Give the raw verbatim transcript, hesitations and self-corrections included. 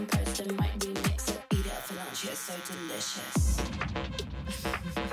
Post and might remix it, eat it for lunch, it's so delicious.